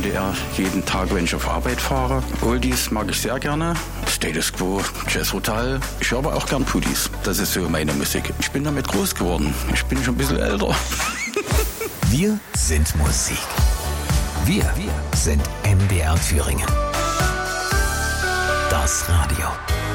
MDR jeden Tag, wenn ich auf Arbeit fahre. Oldies mag ich sehr gerne. Status Quo, Jazz Rotal. Ich höre aber auch gern Pudis. Das ist so meine Musik. Ich bin damit groß geworden. Ich bin schon ein bisschen älter. Wir sind Musik. Wir sind MDR Thüringen. Das Radio.